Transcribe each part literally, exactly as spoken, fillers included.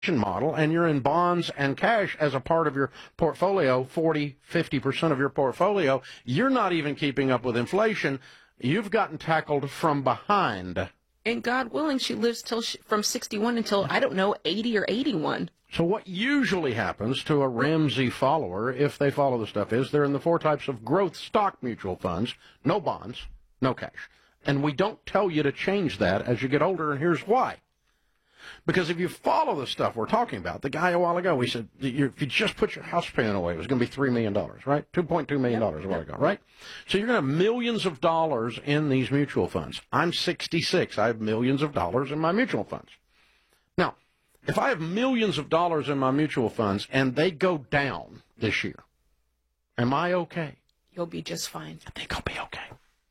model and you're in bonds and cash as a part of your portfolio, forty, fifty percent of your portfolio, you're not even keeping up with inflation. You've gotten tackled from behind. And God willing, she lives till she, from sixty-one until, I don't know, eighty or eighty-one. So what usually happens to a Ramsey follower, if they follow the stuff, is they're in the four types of growth stock mutual funds, no bonds, no cash. And we don't tell you to change that as you get older, and here's why. Because if you follow the stuff we're talking about, the guy a while ago, we said, if you just put your house payment away, it was going to be three million dollars, right? two point two million dollars a while ago, right? So you're going to have millions of dollars in these mutual funds. I'm sixty-six. I have millions of dollars in my mutual funds. Now, if I have millions of dollars in my mutual funds and they go down this year, am I okay? You'll be just fine. I think I'll be okay.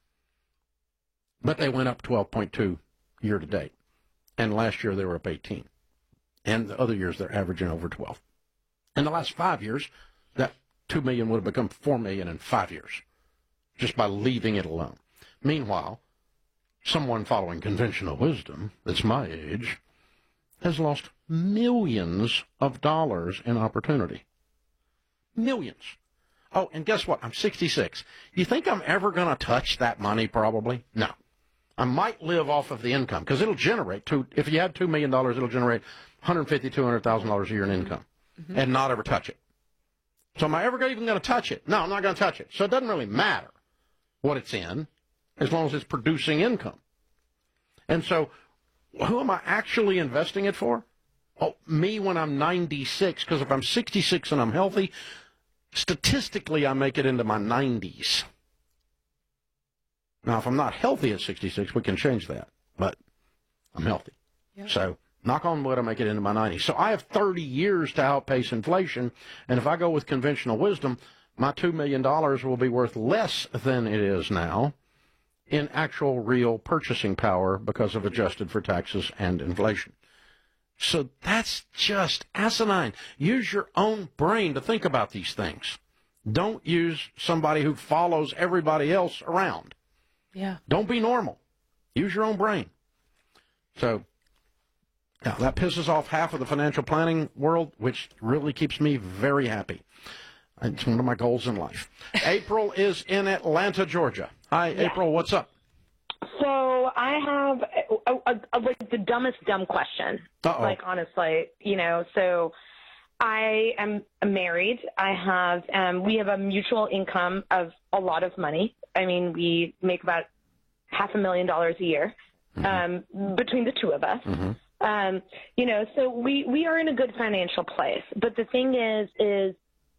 But they went up twelve point two year to date. And last year they were up eighteen. And the other years they're averaging over twelve. In the last five years, that two million would have become four million in five years, just by leaving it alone. Meanwhile, someone following conventional wisdom, that's my age, has lost millions of dollars in opportunity. Millions. Oh, and guess what? I'm sixty-six. You think I'm ever going to touch that money? Probably. No. I might live off of the income, because it'll generate, two, if you had two million dollars, it'll generate one hundred fifty thousand dollars, two hundred thousand dollars a year in income, mm-hmm. and not ever touch it. So am I ever even going to touch it? No, I'm not going to touch it. So it doesn't really matter what it's in, as long as it's producing income. And so who am I actually investing it for? Oh, me when I'm ninety-six, because if I'm sixty-six and I'm healthy, statistically I make it into my nineties. Now, if I'm not healthy at sixty-six, we can change that, but I'm healthy. Yeah. So, knock on wood, I make it into my nineties. So I have thirty years to outpace inflation, and if I go with conventional wisdom, my two million dollars will be worth less than it is now in actual real purchasing power because of adjusted for taxes and inflation. So that's just asinine. Use your own brain to think about these things. Don't use somebody who follows everybody else around. Yeah. Don't be normal. Use your own brain. So, yeah, that pisses off half of the financial planning world, which really keeps me very happy. It's one of my goals in life. April is in Atlanta, Georgia. Hi, yeah. April, what's up? So I have a, a, a, like the dumbest dumb question. Uh-oh. Like, honestly, you know, so I am married. I have, um, we have a mutual income of a lot of money. I mean, we make about half a million dollars a year, um, mm-hmm. between the two of us. Mm-hmm. Um, you know, so we, we are in a good financial place. But the thing is, is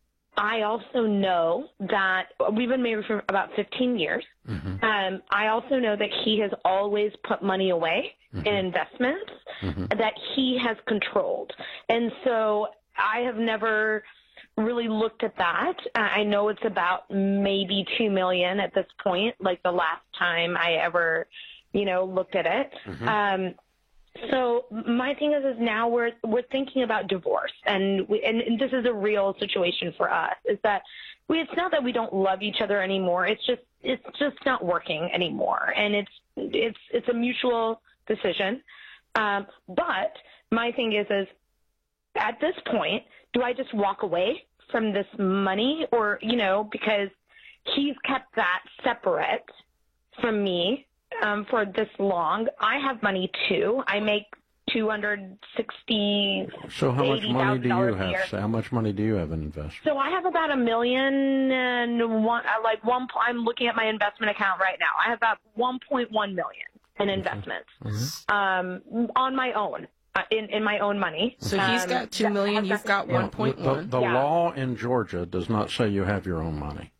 I also know that we've been married for about fifteen years. Mm-hmm. Um, I also know that he has always put money away mm-hmm. in investments mm-hmm. that he has controlled. And so I have never really looked at that. I know it's about maybe two million at this point, like the last time I ever, you know, looked at it. Mm-hmm. Um, so my thing is, is now we're, we're thinking about divorce, and we, and, and this is a real situation for us, is that we, it's not that we don't love each other anymore. It's just, it's just not working anymore. And it's, it's, it's a mutual decision. Um, but my thing is, is at this point, do I just walk away from this money, or, you know, because he's kept that separate from me um, for this long. I have money too. I make two hundred sixty. So how much money do you have? So how much money do you have in investment? So I have about a million and one, like one. I'm looking at my investment account right now. I have about one point one million in investments, mm-hmm. um, on my own. Uh, in, in my own money. So he's got two million, um, you've got one point one. The, the yeah. law in Georgia does not say you have your own money.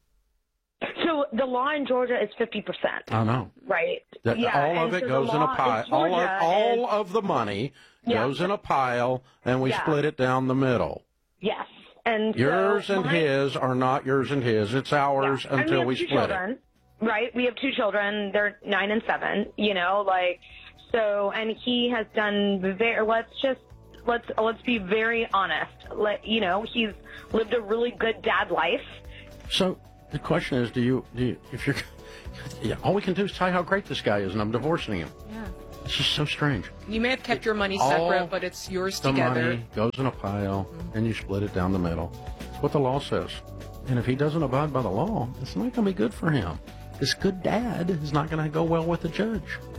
So the law in Georgia is fifty percent. I know. Right. That, yeah. All of and it so goes in a pile. All, of, all is, of the money yeah. goes in a pile, and we yeah. split it down the middle. Yes. And yours so and my, his are not yours and his. It's ours yeah. until we, we split children, it. Right. We have two children. They're nine and seven, you know, like, so, and he has done very, let's just, Let's let's be very honest. Let you know, he's lived a really good dad life. So the question is, do you, do you if you're, yeah, all we can do is tell you how great this guy is, and I'm divorcing him. Yeah. It's just so strange. You may have kept your money All separate, but it's yours the together. money goes in a pile, mm-hmm. and you split it down the middle. That's what the law says. And if he doesn't abide by the law, it's not going to be good for him. This good dad is not going to go well with the judge.